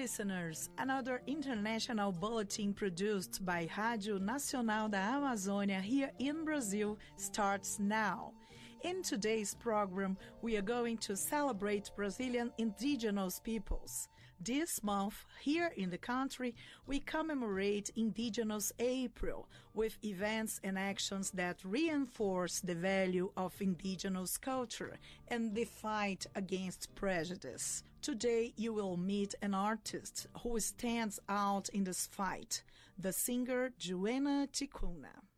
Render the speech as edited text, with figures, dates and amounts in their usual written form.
listeners, another international bulletin produced by Rádio Nacional da Amazônia here in Brazil starts now. In today's program, we are going to celebrate Brazilian indigenous peoples. This month, here in the country, we commemorate Indigenous April with events and actions that reinforce the value of indigenous culture and the fight against prejudice. Today, you will meet an artist who stands out in this fight, the singer Joana Ticuna.